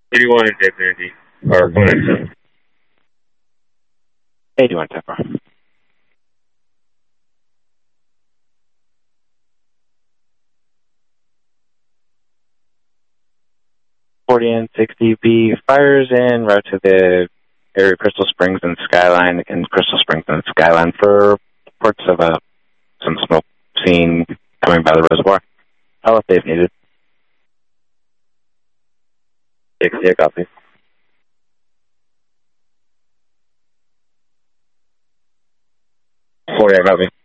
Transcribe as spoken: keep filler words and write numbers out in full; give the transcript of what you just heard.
eighty-one in J P Energy. Or going in. eighty-one, ten four. forty and sixty B fires in route to the area Crystal Springs and Skyline, and Crystal Springs and Skyline for reports of uh, some smoke seen coming by the reservoir. Tell if they've needed. sixty, copy. forty, copy.